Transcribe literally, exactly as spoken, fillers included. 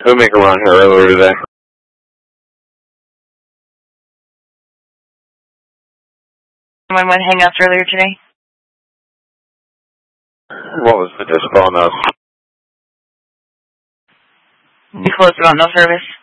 Who make a run here earlier today? Someone went hang-ups earlier today? What was the dispo on those? We closed it on no service.